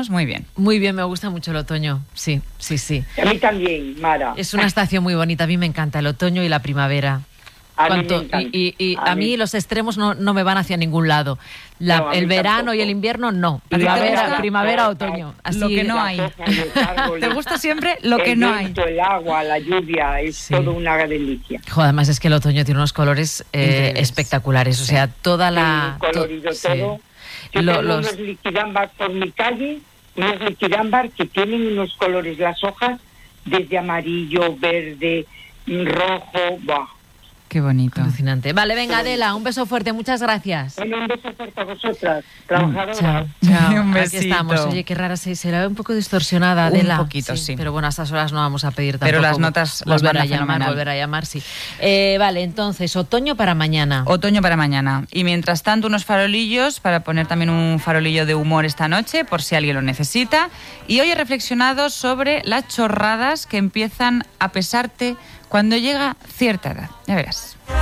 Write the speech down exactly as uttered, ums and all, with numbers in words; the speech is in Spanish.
Muy bien. Muy bien, me gusta mucho el otoño. Sí, sí, sí. A mí también, Mara. Es una estación muy bonita. A mí me encanta el otoño y la primavera. A Cuanto, mí me encanta. y y, y a, a mí mí los extremos no, no me van hacia ningún lado. La, no, el verano tampoco. y el invierno no. ¿A ti te Primavera, gusta? primavera, otoño. Así, Lo que no las hay. hojas, los árboles, ¿Te gusta siempre lo que el no hay? viento, el agua, la lluvia, es Sí. todo una delicia. Jo, además es que el otoño tiene unos colores eh, Increíbles. espectaculares. O sea, toda la... Sí, colorido to- sí. todo. Yo Lo- tengo los- unos liquidámbar por mi calle, unos liquidámbar que tienen unos colores, las hojas, desde amarillo, verde, rojo, ¡buah! Qué bonito. Alucinante. Vale, venga, Adela, un beso fuerte. Muchas gracias. Bueno, un beso fuerte a vosotras, trabajadoras. Chao, chao. Un Aquí besito. estamos. Oye, qué rara, se, se la ve un poco distorsionada, Un Adela. poquito, sí. Pero bueno, a estas horas no vamos a pedir tampoco. Pero las notas las volver manda a llamar, fenomenal. volver a llamar, sí. Eh, vale, entonces, otoño para mañana. Otoño para mañana. Y mientras tanto, unos farolillos para poner también un farolillo de humor esta noche, por si alguien lo necesita. Y hoy he reflexionado sobre las chorradas que empiezan a pesarte cuando llega cierta edad. Ya verás.